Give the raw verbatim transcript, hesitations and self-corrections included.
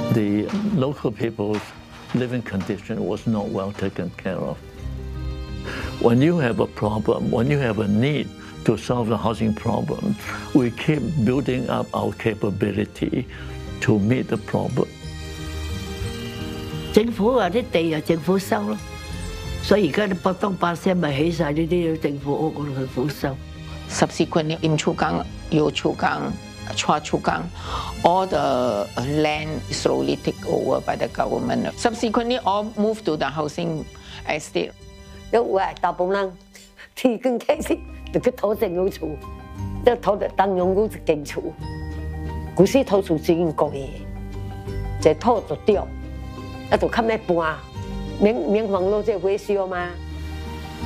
the local people's living condition was not well taken care of. When you have a problem, when you have a need to solve the housing problem, we keep building up our capability to meet the problem. 政府話啲地由政府收咯，所以而家啲北東百姓咪起晒呢啲政府屋，我政府收。 Subsequently, Im Chu Kang, Yo Chu Kang, Chua Chu Kang, all the land slowly take over by the government. Subsequently, all moved to the housing estate. 有喂大部分人提供開始就去土政府處，即土的當用嗰隻警處，古時土處只用國嘢，就土就掉。 啊，就看那搬，免免房路这維修嘛。